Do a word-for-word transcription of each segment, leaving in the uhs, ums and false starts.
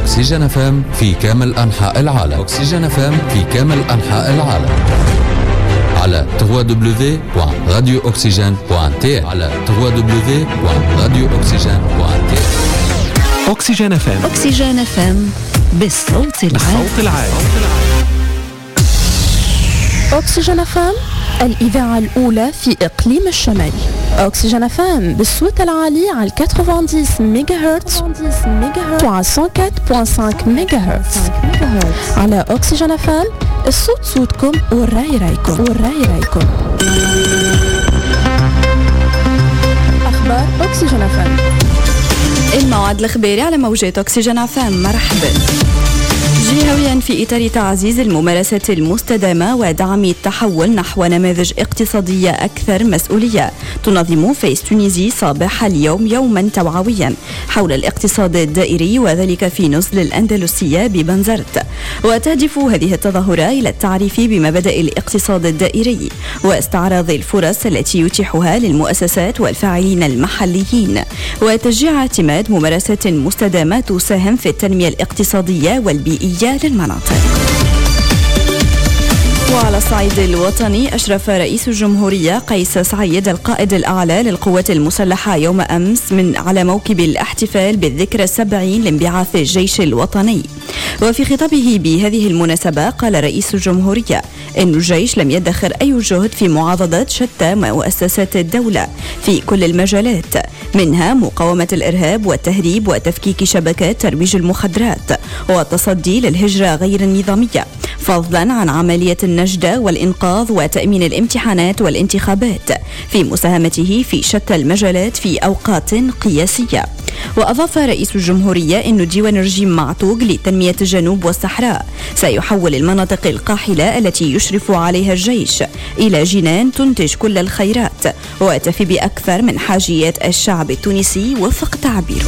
أكسجين اف ام في كامل أنحاء العالم. أكسجين اف ام في كامل أنحاء العالم على دبليو دبليو دبليو دوت راديو أكسجين دوت تي على دبليو دبليو دبليو دوت راديو أكسجين دوت تي. أكسجين اف ام. أكسجين اف ام بالصوت العالي. بالصوت العالي. أكسجين اف ام الإذاعة الأولى في إقليم الشمال. أكسجين اف ام بالصوت العالي على تسعين ميجا هرتز و مية وأربعة فاصلة خمسة ميجا هرتز. على أكسجين اف ام الصوت صوتكم والرأي رأيكم والرأي رأيكم. أخبار أكسجين اف ام. الموعد الإخباري على موجات أكسجين اف ام. مرحبا. جهويا في إطار تعزيز الممارسات المستدامة ودعم التحول نحو نماذج اقتصادية أكثر مسؤولية، تنظم فيس تونيزي صباح اليوم يوما توعويا حول الاقتصاد الدائري، وذلك في نزل الأندلسية ببنزرت. وتهدف هذه التظاهرة إلى التعريف بمبادئ الاقتصاد الدائري واستعراض الفرص التي يتيحها للمؤسسات والفاعلين المحليين، وتشجيع اعتماد ممارسات مستدامة تساهم في التنمية الاقتصادية والبيئية للمناطق. وعلى الصعيد الوطني، أشرف رئيس الجمهورية قيس سعيد القائد الأعلى للقوات المسلحة يوم أمس من على موكب الاحتفال بالذكرى السبعين لانبعاث الجيش الوطني. وفي خطابه بهذه المناسبة قال رئيس الجمهورية إن الجيش لم يدخر أي جهد في معاضدة شتى مؤسسات الدولة في كل المجالات، منها مقاومة الإرهاب والتهريب وتفكيك شبكات ترويج المخدرات والتصدي للهجرة غير النظامية، فضلا عن عملية النجدة والإنقاذ وتأمين الامتحانات والانتخابات، في مساهمته في شتى المجالات في أوقات قياسية. وأضاف رئيس الجمهورية أن ديوان الرجيم معطوق لتنمية الجنوب والصحراء سيحول المناطق القاحلة التي يشرف عليها الجيش إلى جنان تنتج كل الخيرات وتفي بأكثر من حاجيات الشعب التونسي وفق تعبيره.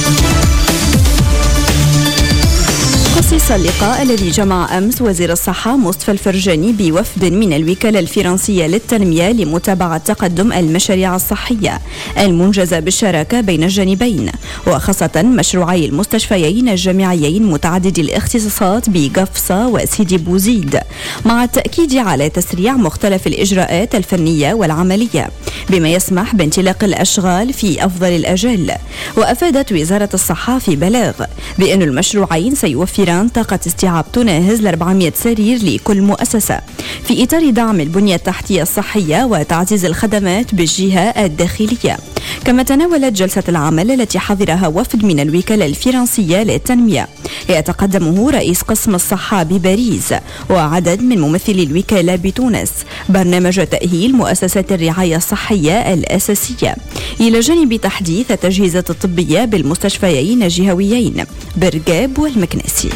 خصص اللقاء الذي جمع أمس وزير الصحة مصطفى الفرجاني بوفد من الوكالة الفرنسية للتنمية لمتابعة تقدم المشاريع الصحية المنجزة بالشراكة بين الجانبين، وخاصة مشروعي المستشفيين الجامعيين متعددي الاختصاصات بقفصة وسيدي بوزيد، مع التأكيد على تسريع مختلف الإجراءات الفنية والعملية بما يسمح بانطلاق الأشغال في أفضل الأجال. وأفادت وزارة الصحة في بلاغ بأن المشروعين سيوفران طاقة استيعاب تناهز ل أربعمائة سرير لكل مؤسسة في إطار دعم البنية التحتية الصحية وتعزيز الخدمات بالجهة الداخلية. كما تناولت جلسة العمل التي حضرها وفد من الوكالة الفرنسية للتنمية يتقدمه رئيس قسم الصحة بباريس وعدد من ممثلي الوكالة بتونس برنامج تأهيل مؤسسات الرعاية الصحية الأساسية، إلى جانب تحديث التجهيزات الطبية بالمستشفيين الجهويين برقاب والمكنسي.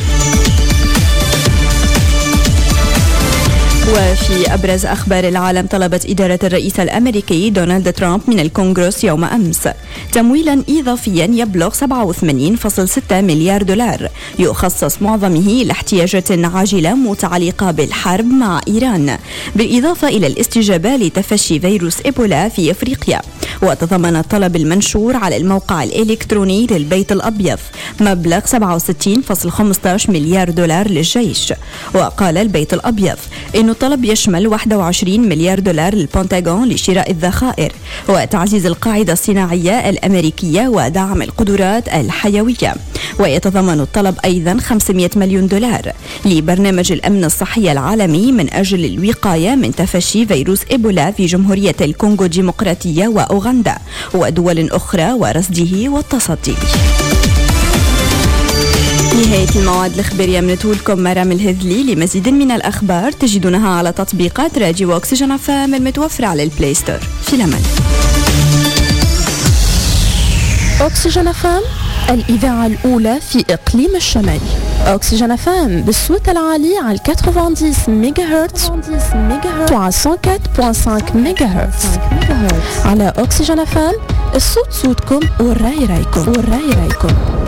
وفي أبرز أخبار العالم، طلبت إدارة الرئيس الأمريكي دونالد ترامب من الكونغرس يوم أمس تمويلا إضافيا يبلغ سبعة وثمانين فاصلة ستة مليار دولار يخصص معظمه لاحتياجات عاجلة متعلقة بالحرب مع إيران، بالإضافة إلى الاستجابة لتفشي فيروس إيبولا في أفريقيا. وتضمن الطلب المنشور على الموقع الإلكتروني للبيت الأبيض مبلغ سبعة وستين فاصلة خمسة عشر مليار دولار للجيش. وقال البيت الأبيض إنه الطلب يشمل واحد وعشرين مليار دولار للبنتاغون لشراء الذخائر وتعزيز القاعدة الصناعية الأمريكية ودعم القدرات الحيوية. ويتضمن الطلب أيضا خمسمائة مليون دولار لبرنامج الأمن الصحي العالمي من أجل الوقاية من تفشي فيروس إيبولا في جمهورية الكونغو الديمقراطية وأوغندا ودول أخرى ورصده والتصدي له. نهاية المواد الإخبارية من تولكم مرام الهذلي. لمزيد من الأخبار تجدونها على تطبيقات راديو أكسجين اف ام المتوفرة على البلاي ستور. في الأمان. أكسجين اف ام الإذاعة الأولى في إقليم الشمال. أكسجين اف ام بالصوت العالي على تسعين ميجا هرتز و مية وأربعة فاصلة خمسة ميجا هرتز. على أكسجين اف ام الصوت صوتكم والرأي رأيكم والرأي رأيكم.